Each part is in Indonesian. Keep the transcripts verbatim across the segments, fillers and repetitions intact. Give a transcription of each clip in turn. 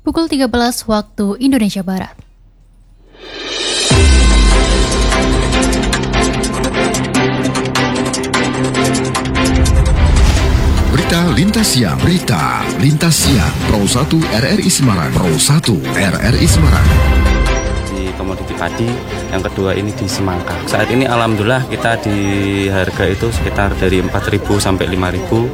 pukul tiga belas waktu Indonesia Barat. Berita Lintas Siang, Berita Lintas Siang, Pro satu R R I Semarang, Pro satu R R I Semarang. Di komoditi padi, yang kedua ini di semangka. Saat ini alhamdulillah kita di harga itu sekitar dari empat ribu sampai lima ribu.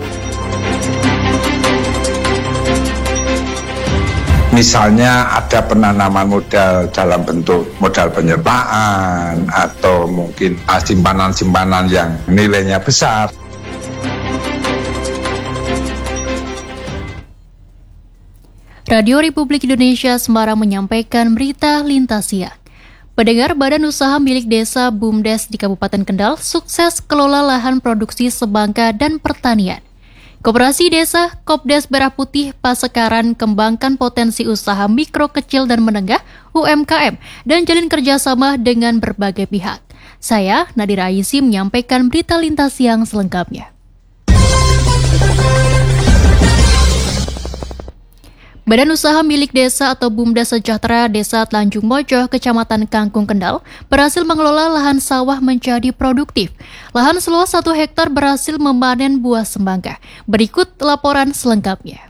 Misalnya ada penanaman modal dalam bentuk modal penyertaan atau mungkin simpanan-simpanan yang nilainya besar. Radio Republik Indonesia Semarang menyampaikan berita lintas siang. Pendengar, Badan Usaha Milik Desa BUMDes di Kabupaten Kendal sukses kelola lahan produksi semangka dan pertanian. Koperasi Desa Kopdes Merah Putih Pasekaran kembangkan potensi usaha mikro kecil dan menengah U M K M dan jalin kerjasama dengan berbagai pihak. Saya, Nadira Aisy, menyampaikan berita lintas siang selengkapnya. Badan Usaha Milik Desa atau BUMDes Sejahtera Desa Tanjung Mojo, Kecamatan Kangkung, Kendal, berhasil mengelola lahan sawah menjadi produktif. Lahan seluas satu hektar berhasil memanen buah semangka. Berikut laporan selengkapnya.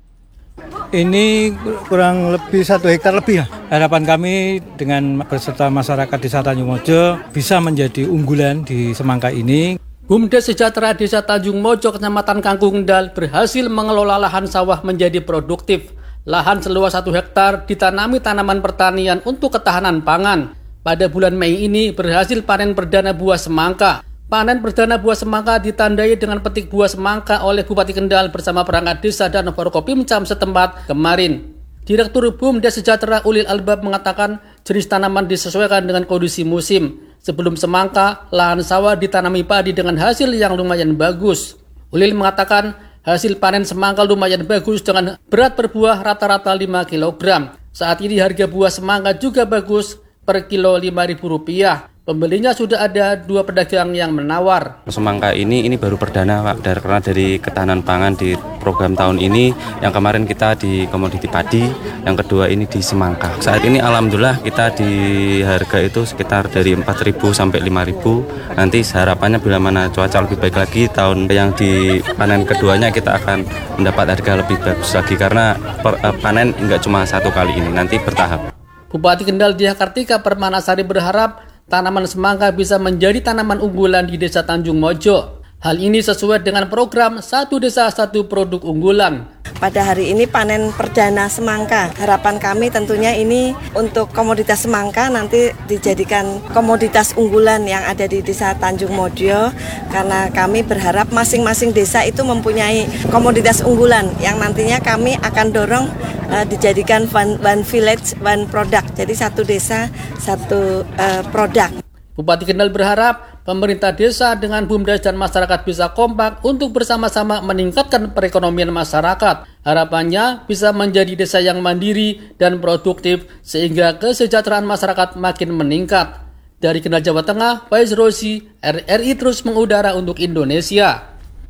Ini kurang lebih satu hektar lebih ya. Harapan kami dengan beserta masyarakat Desa Tanjung Mojo bisa menjadi unggulan di semangka ini. BUMDes Sejahtera Desa Tanjung Mojo, Kecamatan Kangkung, Kendal berhasil mengelola lahan sawah menjadi produktif. Lahan seluas satu hektar ditanami tanaman pertanian untuk ketahanan pangan. Pada bulan Mei ini berhasil panen perdana buah semangka. Panen perdana buah semangka ditandai dengan petik buah semangka oleh Bupati Kendal bersama perangkat desa dan Forkopimcam setempat kemarin. Direktur BUMDes Sejahtera Ulil Albab mengatakan jenis tanaman disesuaikan dengan kondisi musim. Sebelum semangka, lahan sawah ditanami padi dengan hasil yang lumayan bagus. Ulil mengatakan hasil panen semangka lumayan bagus dengan berat per buah rata-rata lima kilogram. Saat ini harga buah semangka juga bagus per kilo lima ribu rupiah. Pembelinya sudah ada dua pedagang yang menawar. Semangka ini ini baru perdana Pak, dari, karena dari ketahanan pangan di program tahun ini. Yang kemarin kita di komoditi padi, yang kedua ini di semangka. Saat ini alhamdulillah kita di harga itu sekitar dari empat ribu sampai lima ribu. Nanti harapannya bila mana cuaca lebih baik lagi, tahun yang di panen keduanya kita akan mendapat harga lebih bagus lagi karena per, eh, panen enggak cuma satu kali ini, nanti bertahap. Bupati Kendal Diah Kartika Permanasari berharap tanaman semangka bisa menjadi tanaman unggulan di Desa Tanjung Mojo. Hal ini sesuai dengan program Satu Desa Satu Produk Unggulan. Pada hari ini panen perdana semangka. Harapan kami tentunya ini untuk komoditas semangka nanti dijadikan komoditas unggulan yang ada di Desa Tanjung Mojo. Karena kami berharap masing-masing desa itu mempunyai komoditas unggulan yang nantinya kami akan dorong uh, dijadikan one, one village, one product. Jadi satu desa, satu uh, produk. Bupati Kendal berharap pemerintah desa dengan BUMDes dan masyarakat bisa kompak untuk bersama-sama meningkatkan perekonomian masyarakat. Harapannya bisa menjadi desa yang mandiri dan produktif sehingga kesejahteraan masyarakat makin meningkat. Dari Kendal, Jawa Tengah, Faiz Rosi, R R I terus mengudara untuk Indonesia.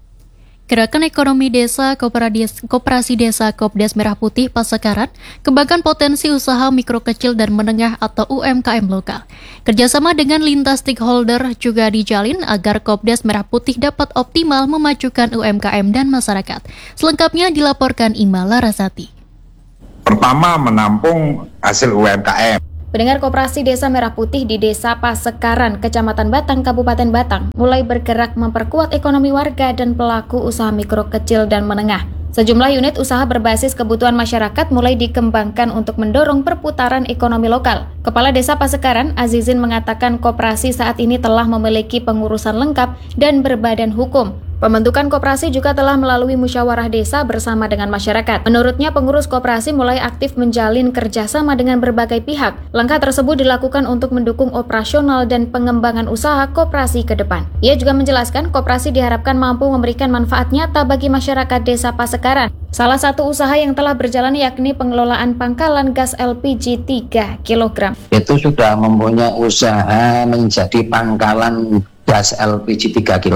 Gerakan Ekonomi Desa Koperasi Desa Kopdes Merah Putih Pasekaran kembangkan potensi usaha mikro kecil dan menengah atau U M K M lokal. Kerjasama dengan lintas stakeholder juga dijalin agar Kopdes Merah Putih dapat optimal memajukan U M K M dan masyarakat. Selengkapnya dilaporkan Ima Larasati. Pertama, menampung hasil U M K M. Pendengar, Koperasi Desa Merah Putih di Desa Pasekaran, Kecamatan Batang, Kabupaten Batang, mulai bergerak memperkuat ekonomi warga dan pelaku usaha mikro kecil dan menengah. Sejumlah unit usaha berbasis kebutuhan masyarakat mulai dikembangkan untuk mendorong perputaran ekonomi lokal. Kepala Desa Pasekaran, Azizin, mengatakan koperasi saat ini telah memiliki pengurusan lengkap dan berbadan hukum. Pembentukan koperasi juga telah melalui musyawarah desa bersama dengan masyarakat. Menurutnya, pengurus koperasi mulai aktif menjalin kerjasama dengan berbagai pihak. Langkah tersebut dilakukan untuk mendukung operasional dan pengembangan usaha koperasi ke depan. Ia juga menjelaskan koperasi diharapkan mampu memberikan manfaat nyata bagi masyarakat Desa Pasekaran. Salah satu usaha yang telah berjalan yakni pengelolaan pangkalan gas L P G tiga kilogram. Itu sudah mempunyai usaha menjadi pangkalan gas L P G tiga kilo.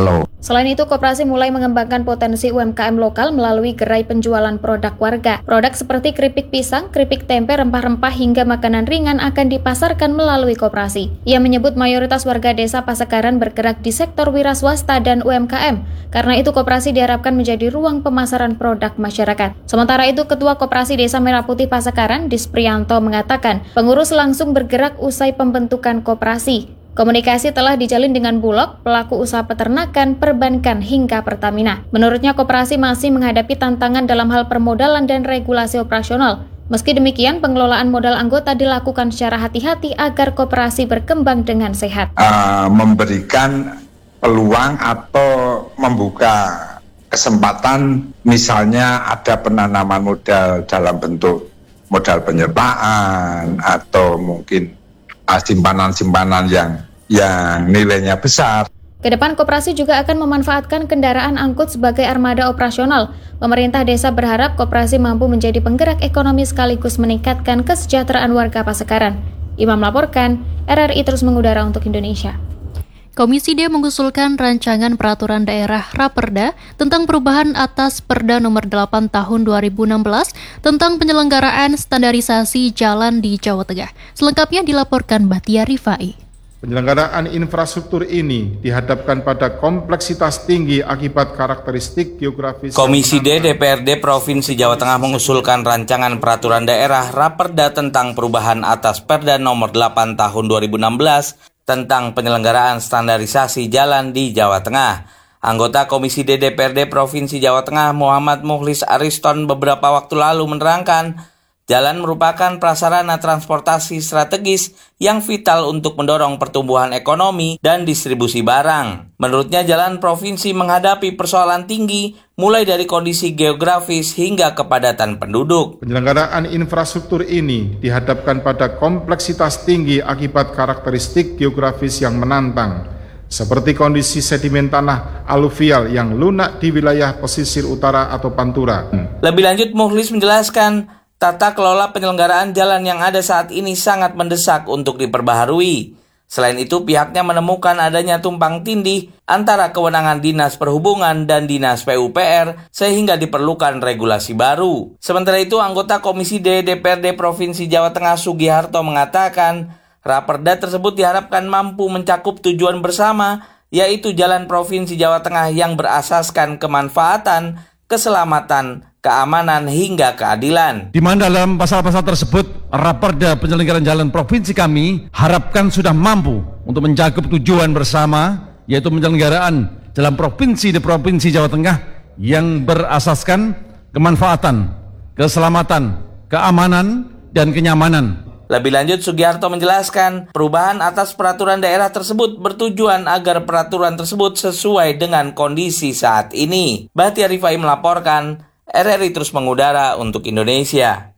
Selain itu, koperasi mulai mengembangkan potensi U M K M lokal melalui gerai penjualan produk warga. Produk seperti keripik pisang, keripik tempe, rempah-rempah hingga makanan ringan akan dipasarkan melalui koperasi. Ia menyebut mayoritas warga desa Pasekaran bergerak di sektor wira swasta dan U M K M. Karena itu, koperasi diharapkan menjadi ruang pemasaran produk masyarakat. Sementara itu, Ketua Koperasi Desa Merah Putih Pasekaran, Disprianto, mengatakan pengurus langsung bergerak usai pembentukan koperasi. Komunikasi telah dijalin dengan Bulog, pelaku usaha peternakan, perbankan, hingga Pertamina. Menurutnya, koperasi masih menghadapi tantangan dalam hal permodalan dan regulasi operasional. Meski demikian, pengelolaan modal anggota dilakukan secara hati-hati agar koperasi berkembang dengan sehat. Uh, memberikan peluang atau membuka kesempatan, misalnya ada penanaman modal dalam bentuk modal penyertaan atau mungkin simpanan-simpanan yang yang nilainya besar. Kedepan, koperasi juga akan memanfaatkan kendaraan angkut sebagai armada operasional. Pemerintah desa berharap koperasi mampu menjadi penggerak ekonomi sekaligus meningkatkan kesejahteraan warga Pasekaran. Imam melaporkan, R R I terus mengudara untuk Indonesia. Komisi D mengusulkan rancangan peraturan daerah Raperda tentang perubahan atas Perda nomor delapan tahun dua ribu enam belas tentang penyelenggaraan standarisasi jalan di Jawa Tengah. Selengkapnya dilaporkan Bahtia Rifai. Penyelenggaraan infrastruktur ini dihadapkan pada kompleksitas tinggi akibat karakteristik geografis. Komisi D D P R D Provinsi Jawa Tengah mengusulkan rancangan peraturan daerah Raperda tentang perubahan atas Perda nomor delapan tahun dua ribu enam belas tentang penyelenggaraan standarisasi jalan di Jawa Tengah. Anggota Komisi D D P R D Provinsi Jawa Tengah Muhammad Mukhlis Ariston beberapa waktu lalu menerangkan, jalan merupakan prasarana transportasi strategis yang vital untuk mendorong pertumbuhan ekonomi dan distribusi barang. Menurutnya, jalan provinsi menghadapi persoalan tinggi mulai dari kondisi geografis hingga kepadatan penduduk. Penyelenggaraan infrastruktur ini dihadapkan pada kompleksitas tinggi akibat karakteristik geografis yang menantang, seperti kondisi sedimen tanah aluvial yang lunak di wilayah pesisir utara atau Pantura. Lebih lanjut, Mukhlis menjelaskan, tata kelola penyelenggaraan jalan yang ada saat ini sangat mendesak untuk diperbaharui. Selain itu, pihaknya menemukan adanya tumpang tindih antara kewenangan Dinas Perhubungan dan Dinas P U P R sehingga diperlukan regulasi baru. Sementara itu, anggota Komisi D D P R D Provinsi Jawa Tengah Sugiharto mengatakan, Raperda tersebut diharapkan mampu mencakup tujuan bersama, yaitu jalan Provinsi Jawa Tengah yang berasaskan kemanfaatan, keselamatan, keamanan hingga keadilan. Di mana dalam pasal-pasal tersebut, Raperda penyelenggaraan jalan provinsi kami harapkan sudah mampu untuk mencakup tujuan bersama, yaitu penyelenggaraan jalan provinsi di Provinsi Jawa Tengah yang berasaskan kemanfaatan, keselamatan, keamanan, dan kenyamanan. Lebih lanjut, Sugiharto menjelaskan, perubahan atas peraturan daerah tersebut bertujuan agar peraturan tersebut sesuai dengan kondisi saat ini. Bahtia Rifai melaporkan, R R I terus mengudara untuk Indonesia.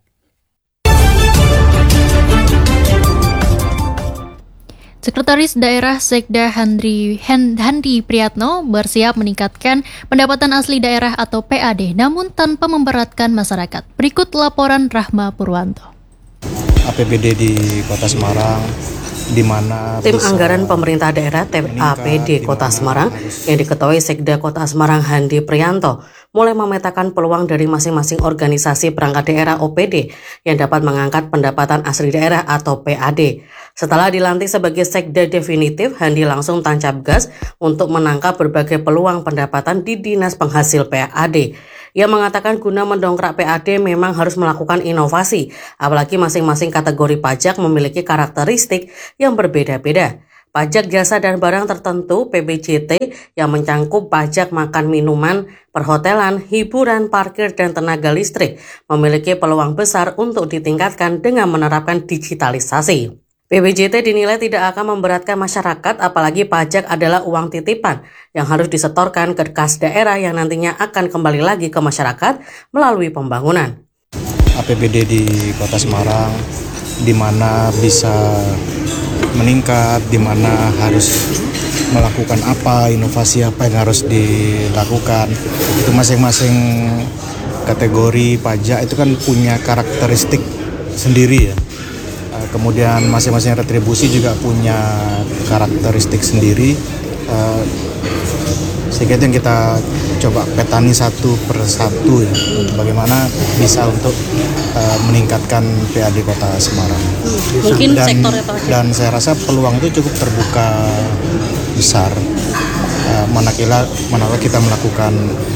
Sekretaris Daerah Sekda Handri, Handi Priyatno bersiap meningkatkan pendapatan asli daerah atau P A D, namun tanpa memberatkan masyarakat. Berikut laporan Rahma Purwanto. A P B D di Kota Semarang, di mana tim anggaran pemerintah daerah T A P D Kota Semarang yang diketuai Sekda Kota Semarang Handi Priyanto mulai memetakan peluang dari masing-masing organisasi perangkat daerah O P D yang dapat mengangkat pendapatan asli daerah atau P A D. Setelah dilantik sebagai Sekda definitif, Handi langsung tancap gas untuk menangkap berbagai peluang pendapatan di dinas penghasil P A D. Ia mengatakan guna mendongkrak P A D memang harus melakukan inovasi, apalagi masing-masing kategori pajak memiliki karakteristik yang berbeda-beda. Pajak jasa dan barang tertentu P B J T yang mencangkup pajak makan minuman, perhotelan, hiburan, parkir, dan tenaga listrik memiliki peluang besar untuk ditingkatkan dengan menerapkan digitalisasi. P B J T dinilai tidak akan memberatkan masyarakat, apalagi pajak adalah uang titipan yang harus disetorkan ke kas daerah yang nantinya akan kembali lagi ke masyarakat melalui pembangunan. A P B D di Kota Semarang, di mana bisa meningkat, di mana harus melakukan apa, inovasi apa yang harus dilakukan. Itu masing-masing kategori pajak itu kan punya karakteristik sendiri ya. Kemudian masing-masing retribusi juga punya karakteristik sendiri. Uh, sehingga itu yang kita coba petani satu per satu ya, bagaimana bisa untuk uh, meningkatkan P A D Kota Semarang. Mungkin dan, sektornya Pak. Dan saya rasa peluang itu cukup terbuka besar. Uh, manakala manakala kita melakukan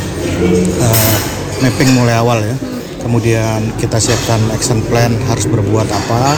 uh, mapping mulai awal ya, kemudian kita siapkan action plan harus berbuat apa,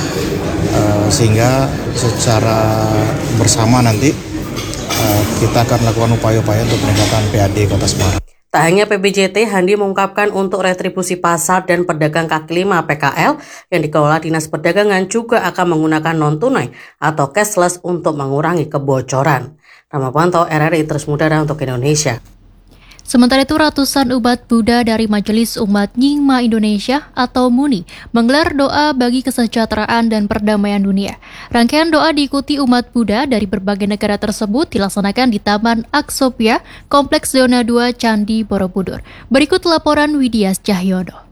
uh, sehingga secara bersama nanti uh, kita akan lakukan upaya-upaya untuk peningkatan P A D Kota Semarang. Tak hanya P B J T, Handi mengungkapkan untuk retribusi pasar dan pedagang kaki lima P K L yang dikelola Dinas Perdagangan juga akan menggunakan non-tunai atau cashless untuk mengurangi kebocoran. Ramapanto, R R I Terus Mudara untuk Indonesia. Sementara itu, ratusan umat Buddha dari Majelis Umat Nyingma Indonesia atau MUNI menggelar doa bagi kesejahteraan dan perdamaian dunia. Rangkaian doa diikuti umat Buddha dari berbagai negara tersebut dilaksanakan di Taman Aksopia, Kompleks Zona dua Candi Borobudur. Berikut laporan Widya Cahyono.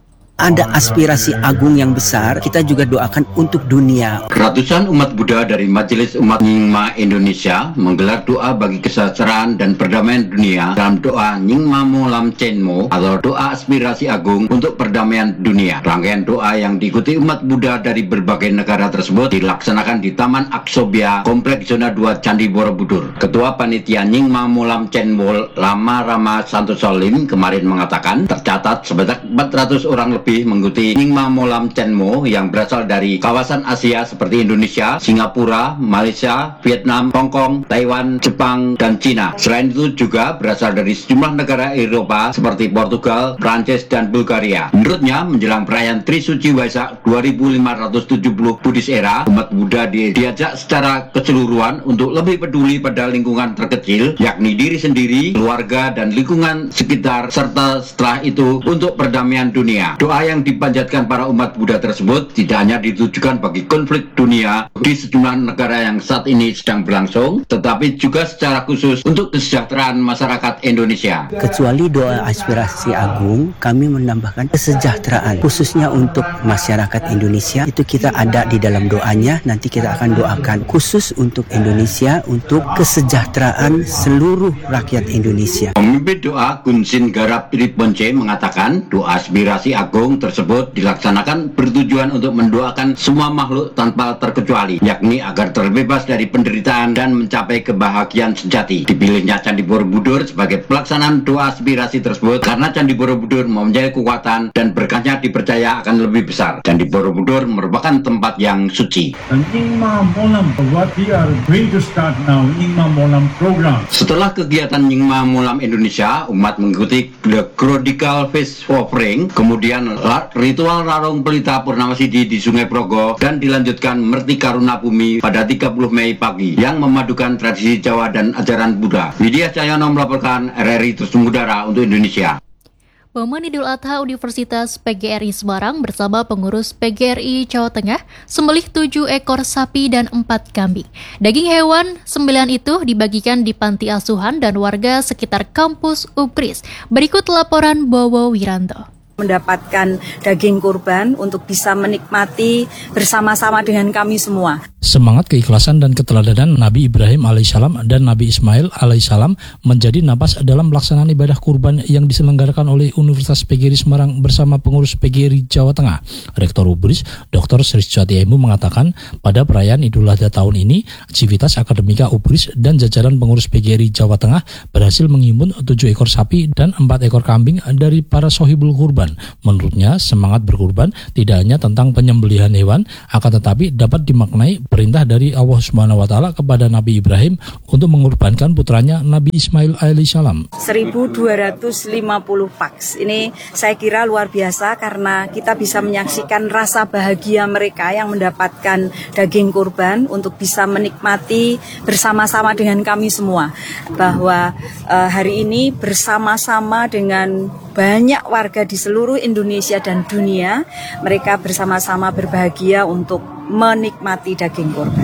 Ada aspirasi agung yang besar, kita juga doakan untuk dunia. Ratusan umat Buddha dari Majelis Umat Nyingma Indonesia menggelar doa bagi kesejahteraan dan perdamaian dunia dalam doa Nyingma Molam Chenmo atau doa aspirasi agung untuk perdamaian dunia. Rangkaian doa yang diikuti umat Buddha dari berbagai negara tersebut dilaksanakan di Taman Aksopia, Kompleks Zona dua Candi Borobudur. Ketua Panitia Nyingma Molam Chenmo Lama Rama Santosolim kemarin mengatakan tercatat sebanyak empat ratus orang lebih mengikuti Nyingma Molam Chenmo yang berasal dari kawasan Asia seperti Indonesia, Singapura, Malaysia, Vietnam, Hong Kong, Taiwan, Jepang, dan Cina. Selain itu juga berasal dari sejumlah negara Eropa seperti Portugal, Prancis, dan Bulgaria. Menurutnya, menjelang perayaan Trisuci Waisak dua ribu lima ratus tujuh puluh Buddhis Era, umat Buddha di, diajak secara keseluruhan untuk lebih peduli pada lingkungan terkecil, yakni diri sendiri, keluarga, dan lingkungan sekitar, serta setelah itu untuk perdamaian dunia. Doa yang dipanjatkan para umat Buddha tersebut tidak hanya ditujukan bagi konflik dunia di sejumlah negara yang saat ini sedang berlangsung, tetapi juga secara khusus untuk kesejahteraan masyarakat Indonesia. Kecuali doa aspirasi agung, kami menambahkan kesejahteraan, khususnya untuk masyarakat Indonesia. Itu kita ada di dalam doanya, nanti kita akan doakan khusus untuk Indonesia, untuk kesejahteraan seluruh rakyat Indonesia. Pemimpin doa Gunsin Garap Riponce mengatakan doa aspirasi agung tersebut dilaksanakan bertujuan untuk mendoakan semua makhluk tanpa terkecuali, yakni agar terbebas dari penderitaan dan mencapai kebahagiaan sejati. Dipilihnya Candi Borobudur sebagai pelaksanaan doa aspirasi tersebut karena Candi Borobudur mempunyai kekuatan dan berkahnya dipercaya akan lebih besar. Candi Borobudur merupakan tempat yang suci. Nyingma Molam, what we are going to start now, Nyingma Molam program. Setelah kegiatan Nyingma Molam Indonesia, umat mengikuti the Grodikal Fish Offering, kemudian ritual Rarong Pelita Purnamasidi di Sungai Progo, dan dilanjutkan Merti Karuna Bumi pada tiga puluh Mei pagi yang memadukan tradisi Jawa dan ajaran Buddha. Widya Cahyono melaporkan R R I Terus Mudara untuk Indonesia. Momen Idul Adha Universitas P G R I Semarang bersama pengurus P G R I Jawa Tengah sembelih tujuh ekor sapi dan empat kambing. Daging hewan sembilan itu dibagikan di panti asuhan dan warga sekitar kampus U P R I S. Berikut laporan Bowo Wiranto. Mendapatkan daging kurban untuk bisa menikmati bersama-sama dengan kami semua. Semangat keikhlasan dan keteladanan Nabi Ibrahim alaihissalam dan Nabi Ismail alaihissalam menjadi napas dalam pelaksanaan ibadah kurban yang diselenggarakan oleh Universitas P G R I Semarang bersama pengurus P G R I Jawa Tengah. Rektor U P R I S, Doktor Sri Suciati Emu mengatakan pada perayaan Idul Adha tahun ini, Civitas Akademika U P R I S dan jajaran pengurus P G R I Jawa Tengah berhasil menghimpun tujuh ekor sapi dan empat ekor kambing dari para sohibul kurban. Menurutnya, semangat berkurban tidak hanya tentang penyembelihan hewan, akan tetapi dapat dimaknai perintah dari Allah Subhanahu wa taala kepada Nabi Ibrahim untuk mengorbankan putranya Nabi Ismail alaihissalam. seribu dua ratus lima puluh paks. Ini saya kira luar biasa karena kita bisa menyaksikan rasa bahagia mereka yang mendapatkan daging kurban untuk bisa menikmati bersama-sama dengan kami semua. Bahwa uh, hari ini bersama-sama dengan banyak warga di seluruh Indonesia dan dunia, mereka bersama-sama berbahagia untuk menikmati daging kurban.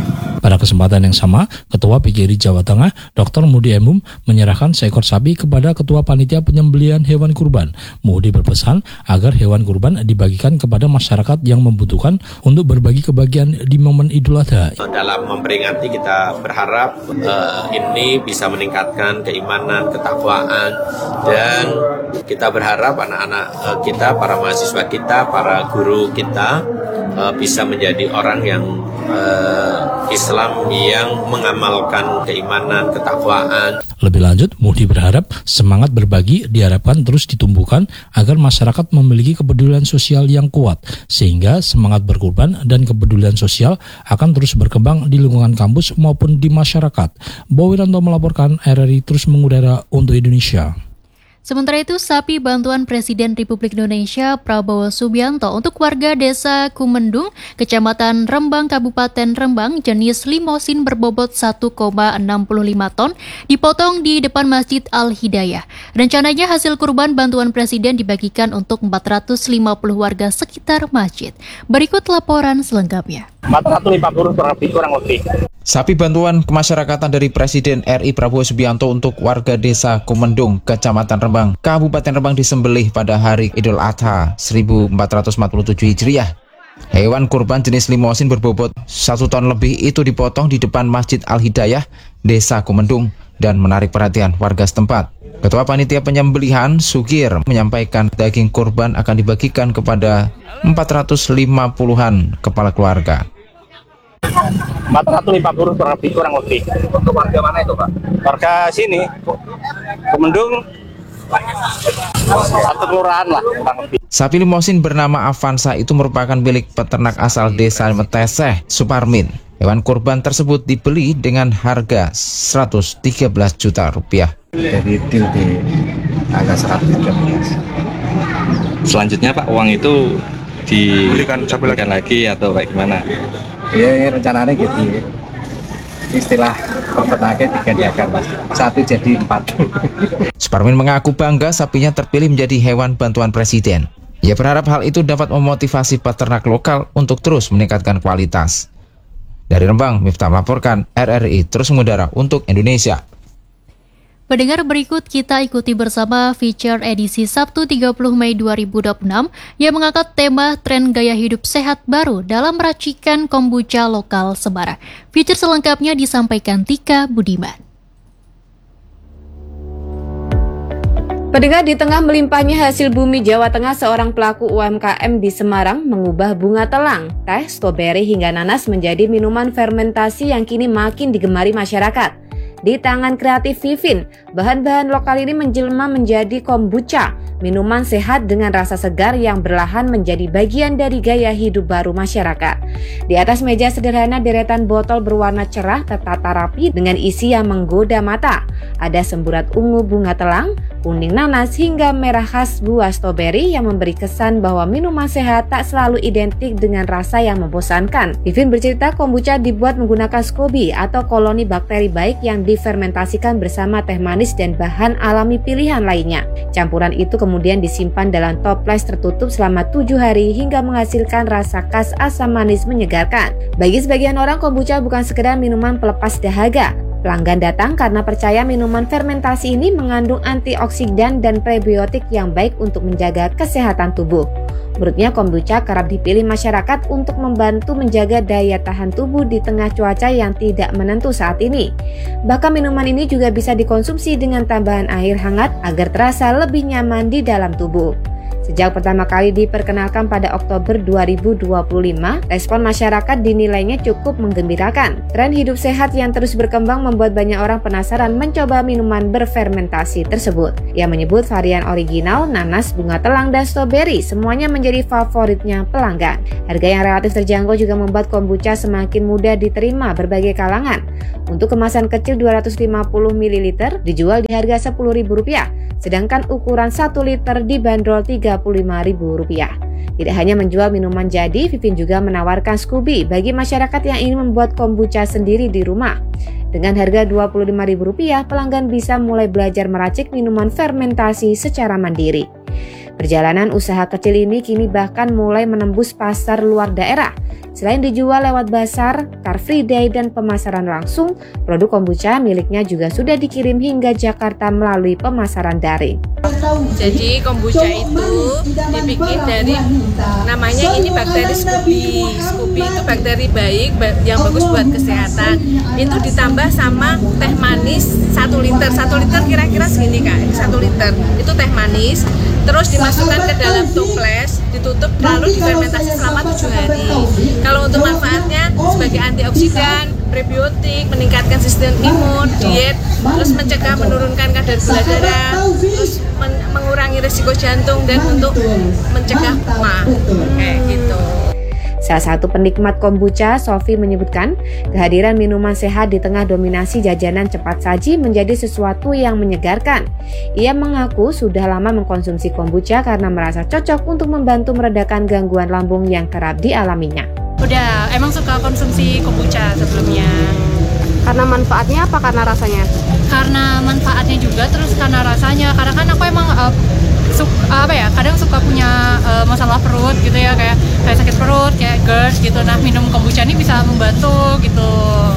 Pada kesempatan yang sama, Ketua P G R I Jawa Tengah, Doktor Mudi Emum, menyerahkan seekor sapi kepada Ketua Panitia Penyembelihan Hewan Kurban. Mudi berpesan agar hewan kurban dibagikan kepada masyarakat yang membutuhkan untuk berbagi kebahagiaan di momen Idul Adha. Dalam memperingati kita berharap uh, ini bisa meningkatkan keimanan, ketakwaan, dan kita berharap anak-anak uh, kita, para mahasiswa kita, para guru kita uh, bisa menjadi orang yang uh, Islam yang mengamalkan keimanan, ketakwaan. Lebih lanjut, Mudi berharap semangat berbagi diharapkan terus ditumbuhkan agar masyarakat memiliki kepedulian sosial yang kuat, sehingga semangat berkurban dan kepedulian sosial akan terus berkembang di lingkungan kampus maupun di masyarakat. Bowiranto melaporkan, R R I terus mengudara untuk Indonesia. Sementara itu, sapi bantuan Presiden Republik Indonesia Prabowo Subianto untuk warga desa Kumendung, Kecamatan Rembang, Kabupaten Rembang, jenis limosin berbobot satu koma enam lima ton dipotong di depan Masjid Al-Hidayah. Rencananya hasil kurban bantuan Presiden dibagikan untuk empat ratus lima puluh warga sekitar masjid. Berikut laporan selengkapnya. empat ratus lima puluh kurang lebih, kurang lebih. Sapi bantuan kemasyarakatan dari Presiden R I Prabowo Subianto untuk warga desa Kumendung, Kecamatan Rembang, Kabupaten Rembang disembelih pada hari Idul Adha seribu empat ratus empat puluh tujuh Hijriah. Hewan kurban jenis limosin berbobot satu ton lebih itu dipotong di depan Masjid Al-Hidayah, Desa Kumendung, dan menarik perhatian warga setempat. Ketua Panitia Penyembelihan Sugir menyampaikan daging kurban akan dibagikan kepada empat ratus lima puluhan kepala keluarga. empat ratus lima puluh kurang lebih, kurang lebih. Untuk warga mana itu, Pak? Warga sini, Kumendung, satu kelurahan lah, kurang lebih. Sapi limosin bernama Avanza itu merupakan milik peternak asal desa Meteseh, Suparmin. Hewan kurban tersebut dibeli dengan harga seratus tiga belas juta rupiah. Dari deal di angka seratus tiga belas. Selanjutnya Pak, uang itu dibelikan lagi atau baik gimana? Ya rencananya gitu ya. Istilah peternaknya digandakan Mas. Satu jadi empat. Suparmin mengaku bangga sapinya terpilih menjadi hewan bantuan Presiden. Ia berharap hal itu dapat memotivasi peternak lokal untuk terus meningkatkan kualitas. Dari Rembang, Miftah melaporkan, R R I terus mengudara untuk Indonesia. Pendengar, berikut kita ikuti bersama feature edisi Sabtu tiga puluh Mei dua ribu dua puluh enam yang mengangkat tema tren gaya hidup sehat baru dalam meracikan kombucha lokal Semarang. Feature selengkapnya disampaikan Tika Budiman. Pendengar, di tengah melimpahnya hasil bumi Jawa Tengah, seorang pelaku U M K M di Semarang mengubah bunga telang, teh, stroberi hingga nanas menjadi minuman fermentasi yang kini makin digemari masyarakat. Di tangan kreatif Vivin, bahan-bahan lokal ini menjelma menjadi kombucha, minuman sehat dengan rasa segar yang berlahan menjadi bagian dari gaya hidup baru masyarakat. Di atas meja sederhana deretan botol berwarna cerah tertata rapi dengan isi yang menggoda mata. Ada semburat ungu bunga telang, kuning nanas hingga merah khas buah stroberi yang memberi kesan bahwa minuman sehat tak selalu identik dengan rasa yang membosankan. Vivin bercerita kombucha dibuat menggunakan SCOBY atau koloni bakteri baik yang difermentasikan bersama teh manis dan bahan alami pilihan lainnya. Campuran itu kemudian disimpan dalam toples tertutup selama tujuh hari hingga menghasilkan rasa khas asam manis menyegarkan. Bagi sebagian orang, kombucha bukan sekedar minuman pelepas dahaga. Pelanggan datang karena percaya minuman fermentasi ini mengandung antioksidan dan prebiotik yang baik untuk menjaga kesehatan tubuh. Menurutnya, kombucha kerap dipilih masyarakat untuk membantu menjaga daya tahan tubuh di tengah cuaca yang tidak menentu saat ini. Bahkan minuman ini juga bisa dikonsumsi dengan tambahan air hangat agar terasa lebih nyaman di dalam tubuh. Sejak pertama kali diperkenalkan pada Oktober dua ribu dua puluh lima, respon masyarakat dinilainya cukup menggembirakan. Tren hidup sehat yang terus berkembang membuat banyak orang penasaran mencoba minuman berfermentasi tersebut. Ia menyebut varian original, nanas, bunga telang, dan stroberi semuanya menjadi favoritnya pelanggan. Harga yang relatif terjangkau juga membuat kombucha semakin mudah diterima berbagai kalangan. Untuk kemasan kecil dua ratus lima puluh mililiter dijual di harga sepuluh ribu rupiah, sedangkan ukuran satu liter dibanderol tiga puluh lima ribu rupiah. Tidak hanya menjual minuman jadi, Vivin juga menawarkan SCOBY bagi masyarakat yang ingin membuat kombucha sendiri di rumah. Dengan harga dua puluh lima ribu rupiah, pelanggan bisa mulai belajar meracik minuman fermentasi secara mandiri. Perjalanan usaha kecil ini kini bahkan mulai menembus pasar luar daerah. Selain dijual lewat bazar, Car Free Day, dan pemasaran langsung, produk kombucha miliknya juga sudah dikirim hingga Jakarta melalui pemasaran daring. Jadi kombucha itu dibikin dari, namanya ini bakteri Scoby. Scoby itu bakteri baik yang bagus buat kesehatan. Itu ditambah sama teh manis satu liter. satu liter kira-kira segini Kak, satu liter. Itu teh manis, terus dimasukkan ke dalam toples, ditutup lalu difermentasi selama tujuh hari. Kalau untuk manfaatnya sebagai antioksidan, prebiotik, meningkatkan sistem imun, diet, terus mencegah menurunkan kadar gula darah, terus men- mengurangi risiko jantung dan untuk mencegah mah, kayak gitu. Salah satu penikmat kombucha, Sofi, menyebutkan kehadiran minuman sehat di tengah dominasi jajanan cepat saji menjadi sesuatu yang menyegarkan. Ia mengaku sudah lama mengkonsumsi kombucha karena merasa cocok untuk membantu meredakan gangguan lambung yang kerap dialaminya. Udah, emang suka konsumsi kombucha sebelumnya. Karena manfaatnya apa karena rasanya? Karena manfaatnya juga, terus karena rasanya. Karena kan aku emang uh, suka, apa ya, kadang suka punya uh, masalah perut gitu ya, kayak kayak sakit perut, kayak GERD gitu. Nah, minum kombucha ini bisa membantu gitu.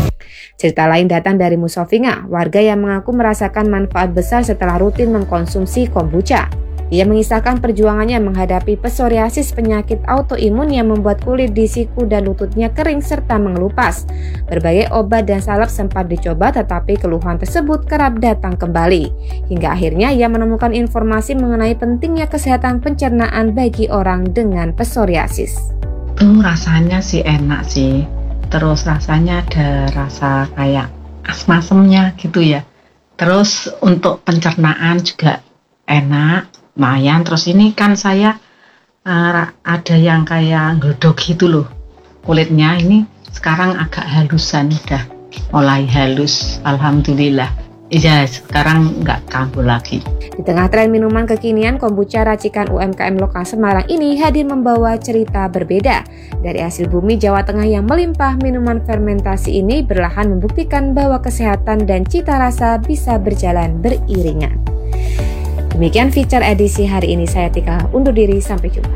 Cerita lain datang dari Musofinga, warga yang mengaku merasakan manfaat besar setelah rutin mengkonsumsi kombucha. Ia mengisahkan perjuangannya menghadapi psoriasis, penyakit autoimun yang membuat kulit di siku dan lututnya kering serta mengelupas. Berbagai obat dan salep sempat dicoba, tetapi keluhan tersebut kerap datang kembali. Hingga akhirnya ia menemukan informasi mengenai pentingnya kesehatan pencernaan bagi orang dengan psoriasis. Tuh rasanya sih enak sih. Terus rasanya ada rasa kayak asam-asamnya gitu ya. Terus untuk pencernaan juga enak. Lumayan, terus ini kan saya uh, ada yang kayak glodok gitu loh kulitnya, ini sekarang agak halusan, udah mulai halus, alhamdulillah. Iya, sekarang nggak kambuh lagi. Di tengah tren minuman kekinian, kombucha racikan U M K M lokal Semarang ini hadir membawa cerita berbeda. Dari hasil bumi Jawa Tengah yang melimpah, minuman fermentasi ini berlahan membuktikan bahwa kesehatan dan cita rasa bisa berjalan beriringan. Demikian feature edisi hari ini, saya Tika undur diri, sampai jumpa.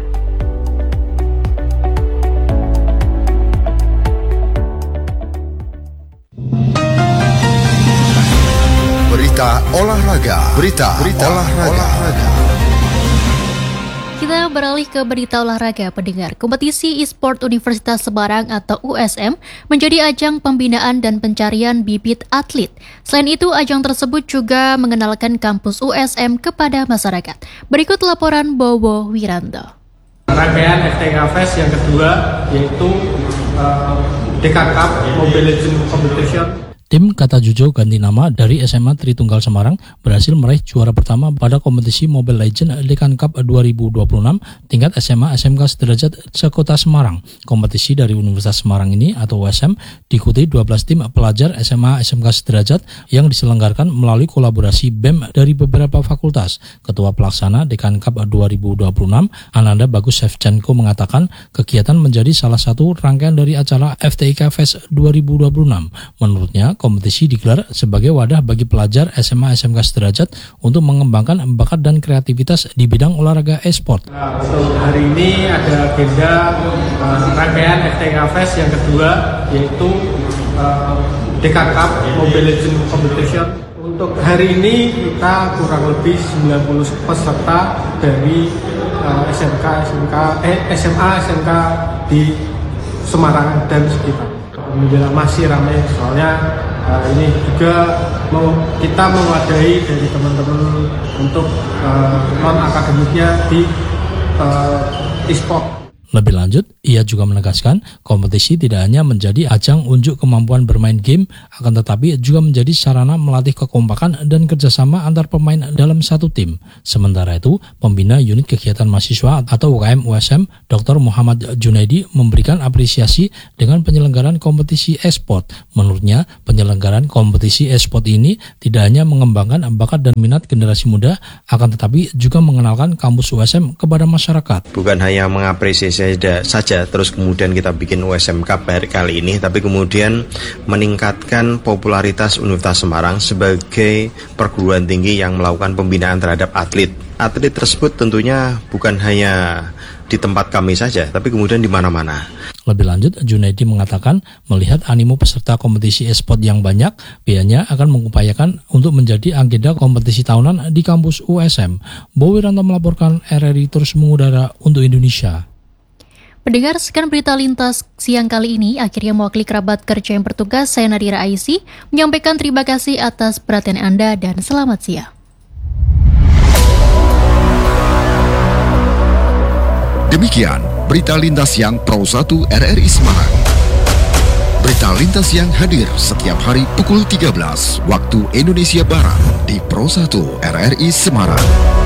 Berita olahraga, berita, berita olahraga. olahraga. Kita beralih ke berita olahraga, pendengar. Kompetisi e-sport Universitas Semarang atau U S M menjadi ajang pembinaan dan pencarian bibit atlet. Selain itu, ajang tersebut juga mengenalkan kampus U S M kepada masyarakat. Berikut laporan Bowo Wiranto. Rangkaian F T K Fest yang kedua yaitu uh, D K Cup Mobile Legends Competition. Tim Kata Jujo ganti nama dari S M A Tritunggal Semarang berhasil meraih juara pertama pada kompetisi Mobile Legends Dekan Cup dua ribu dua puluh enam tingkat S M A S M K sederajat sekota Semarang. Kompetisi dari Universitas Semarang ini atau U S M diikuti dua belas tim pelajar S M A S M K sederajat yang diselenggarakan melalui kolaborasi B E M dari beberapa fakultas. Ketua Pelaksana Dekan Cup dua ribu dua puluh enam, Ananda Bagus Shevchenko, mengatakan kegiatan menjadi salah satu rangkaian dari acara F T I K Fest dua ribu dua puluh enam. Menurutnya, kompetisi digelar sebagai wadah bagi pelajar S M A S M K sederajat untuk mengembangkan bakat dan kreativitas di bidang olahraga e-sport. Nah, untuk hari ini ada agenda uh, rangkaian F T I K Fest yang kedua yaitu uh, D K Cup Mobile Legends Competition. Untuk hari ini kita kurang lebih sembilan puluh peserta dari uh, S M K S M K eh, S M A S M K di Semarang dan sekitar. Alhamdulillah masih ramai, soalnya uh, ini juga mau kita mewadahi dari teman-teman untuk uh, non akademiknya di uh, e-sport. Lebih lanjut, ia juga menegaskan kompetisi tidak hanya menjadi ajang unjuk kemampuan bermain game, akan tetapi juga menjadi sarana melatih kekompakan dan kerjasama antar pemain dalam satu tim. Sementara itu, pembina unit kegiatan mahasiswa atau U K M U S M, Doktor Muhammad Junaidi, memberikan apresiasi dengan penyelenggaraan kompetisi e-sport. Menurutnya, penyelenggaraan kompetisi e-sport ini tidak hanya mengembangkan bakat dan minat generasi muda, akan tetapi juga mengenalkan kampus U S M kepada masyarakat. Bukan hanya mengapresiasi saja terus kemudian kita bikin U S M Cup kali ini, tapi kemudian meningkatkan popularitas Universitas Semarang sebagai perguruan tinggi yang melakukan pembinaan terhadap atlet. atlet tersebut tentunya bukan hanya di tempat kami saja, tapi kemudian di mana-mana. Lebih lanjut, Junaidi mengatakan melihat animo peserta kompetisi e-sport yang banyak, pihaknya akan mengupayakan untuk menjadi agenda kompetisi tahunan di kampus U S M. Bowi Ranto melaporkan, R R I terus mengudara untuk Indonesia. Pendengar, sekian berita lintas siang kali ini. Akhirnya mewakili kerabat kerja yang bertugas, saya Nadira Aisy menyampaikan terima kasih atas perhatian Anda dan selamat siang. Demikian berita lintas siang Pro satu R R I Semarang. Berita lintas siang hadir setiap hari pukul tiga belas waktu Indonesia Barat di Pro satu R R I Semarang.